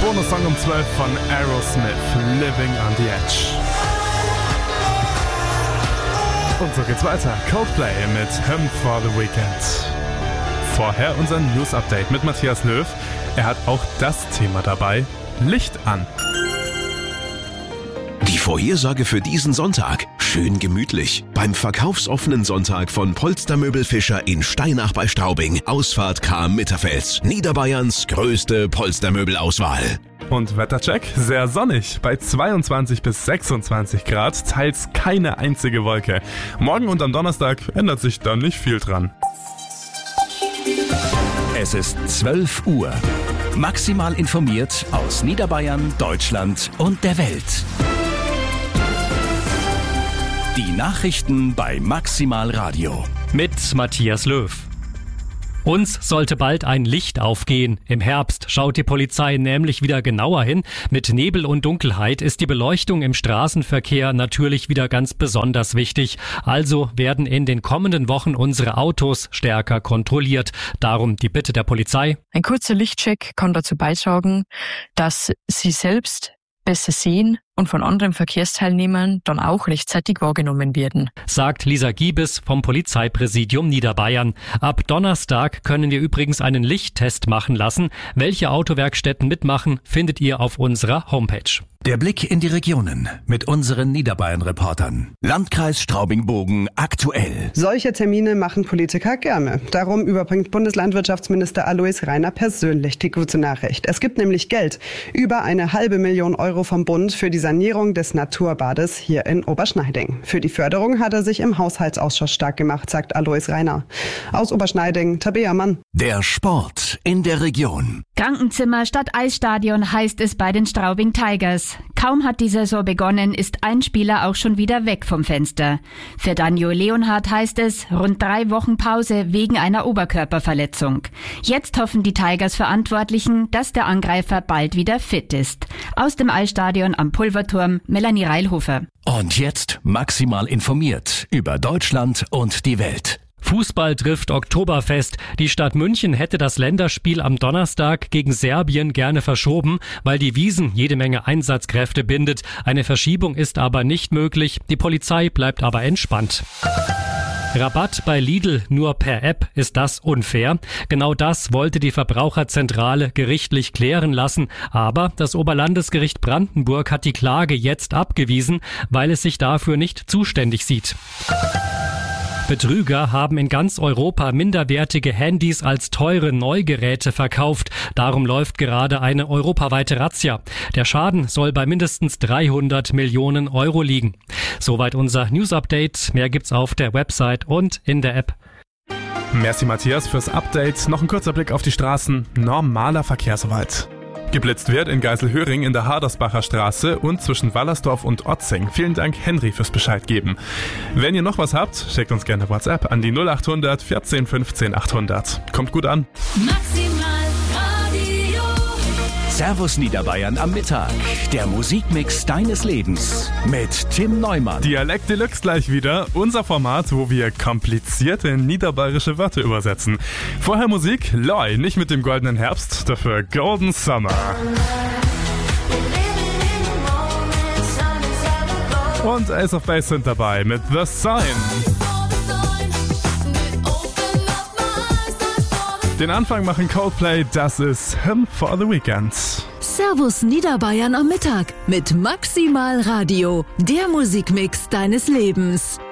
Bonus-Song um 12 von Aerosmith, Living on the Edge. Und so geht's weiter. Coldplay mit Hymn for the Weekend. Vorher unser News-Update mit Matthias Löw. Er hat auch das Thema dabei: Licht an. Die Vorhersage für diesen Sonntag: schön gemütlich. Beim verkaufsoffenen Sonntag von Polstermöbel Fischer in Steinach bei Straubing. Ausfahrt Cham-Mitterfels. Niederbayerns größte Polstermöbelauswahl. Und Wettercheck: sehr sonnig. Bei 22 bis 26 Grad, teils keine einzige Wolke. Morgen und am Donnerstag ändert sich da nicht viel dran. Es ist 12 Uhr. Maximal informiert aus Niederbayern, Deutschland und der Welt. Die Nachrichten bei Maximal Radio. Mit Matthias Löw. Uns sollte bald ein Licht aufgehen. Im Herbst schaut die Polizei nämlich wieder genauer hin. Mit Nebel und Dunkelheit ist die Beleuchtung im Straßenverkehr natürlich wieder ganz besonders wichtig. Also werden in den kommenden Wochen unsere Autos stärker kontrolliert. Darum die Bitte der Polizei: Ein kurzer Lichtcheck kann dazu beitragen, dass Sie selbst besser sehen und von anderen Verkehrsteilnehmern dann auch rechtzeitig wahrgenommen werden, sagt Lisa Giebes vom Polizeipräsidium Niederbayern. Ab Donnerstag können wir übrigens einen Lichttest machen lassen. Welche Autowerkstätten mitmachen, findet ihr auf unserer Homepage. Der Blick in die Regionen mit unseren Niederbayern-Reportern. Landkreis Straubing-Bogen aktuell. Solche Termine machen Politiker gerne. Darum überbringt Bundeslandwirtschaftsminister Alois Rainer persönlich die gute Nachricht. Es gibt nämlich Geld. Über 500.000 Euro vom Bund für die Sanierung des Naturbades hier in Oberschneiding. Für die Förderung hat er sich im Haushaltsausschuss stark gemacht, sagt Alois Rainer. Aus Oberschneiding, Tabea Mann. Der Sport in der Region. Krankenzimmer statt Eisstadion heißt es bei den Straubing Tigers. Kaum hat die Saison begonnen, ist ein Spieler auch schon wieder weg vom Fenster. Für Daniel Leonhardt heißt es rund 3 Wochen Pause wegen einer Oberkörperverletzung. Jetzt hoffen die Tigers-Verantwortlichen, dass der Angreifer bald wieder fit ist. Aus dem Eisstadion am Pulverturm, Melanie Reilhofer. Und jetzt maximal informiert über Deutschland und die Welt. Fußball trifft Oktoberfest. Die Stadt München hätte das Länderspiel am Donnerstag gegen Serbien gerne verschoben, weil die Wiesn jede Menge Einsatzkräfte bindet. Eine Verschiebung ist aber nicht möglich. Die Polizei bleibt aber entspannt. Rabatt bei Lidl nur per App, ist das unfair? Genau das wollte die Verbraucherzentrale gerichtlich klären lassen. Aber das Oberlandesgericht Brandenburg hat die Klage jetzt abgewiesen, weil es sich dafür nicht zuständig sieht. Betrüger haben in ganz Europa minderwertige Handys als teure Neugeräte verkauft. Darum läuft gerade eine europaweite Razzia. Der Schaden soll bei mindestens 300 Millionen Euro liegen. Soweit unser News-Update. Mehr gibt's auf der Website und in der App. Merci Matthias fürs Update. Noch ein kurzer Blick auf die Straßen. Normaler Verkehr soweit. Geblitzt wird in Geiselhöring in der Hadersbacher Straße und zwischen Wallersdorf und Otzing. Vielen Dank, Henry, fürs Bescheid geben. Wenn ihr noch was habt, schickt uns gerne WhatsApp an die 0800 14 15 800. Kommt gut an. Maximal Radio. Servus Niederbayern am Mittag. Der Musikmix deines Lebens mit Tim Neumann. Dialekt Deluxe gleich wieder. Unser Format, wo wir komplizierte niederbayerische Wörter übersetzen. Vorher Musik, Loi, nicht mit dem goldenen Herbst, dafür Golden Summer. Und Ace of Base sind dabei mit The Sign. Den Anfang machen Coldplay, das ist Hymn for the Weekend. Servus Niederbayern am Mittag mit Maximal Radio, der Musikmix deines Lebens.